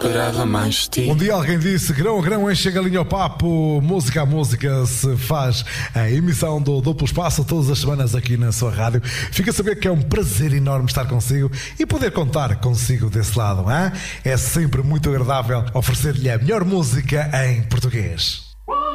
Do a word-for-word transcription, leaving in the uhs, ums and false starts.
esperava mais de ti. Um dia alguém disse: grão a grão enche a galinha ao papo. Música a música se faz a emissão do Duplo Espaço todas as semanas aqui na sua rádio. Fica a saber que é um prazer enorme estar consigo e poder contar consigo desse lado, hein? É sempre muito agradável oferecer-lhe a melhor música em português.